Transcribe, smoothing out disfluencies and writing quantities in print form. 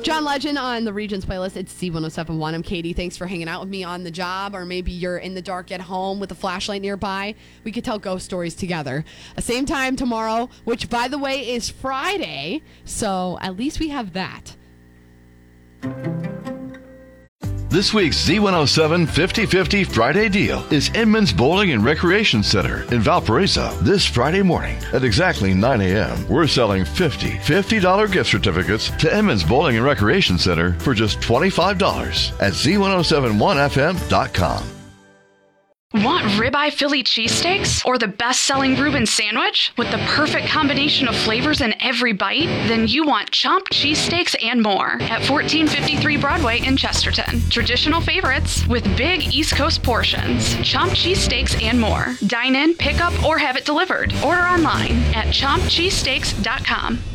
John Legend on the Regions playlist. It's C1071. I'm Katie. Thanks for hanging out with me on the job, or maybe you're in the dark at home with a flashlight nearby. We could tell ghost stories together. Same time tomorrow, which, by the way, is Friday, so at least we have that. This week's Z107 50-50 Friday deal is Inman's Bowling and Recreation Center in Valparaiso. This Friday morning at exactly 9 a.m., we're selling $50 gift certificates to Inman's Bowling and Recreation Center for just $25 at Z1071FM.com. Want ribeye Philly cheesesteaks or the best-selling Reuben sandwich with the perfect combination of flavors in every bite? Then you want Chomped cheesesteaks and more at 1453 Broadway in Chesterton. Traditional favorites with big East Coast portions. Chomped cheesesteaks and more. Dine in, pick up, or have it delivered. Order online at chompedcheesesteaks.com.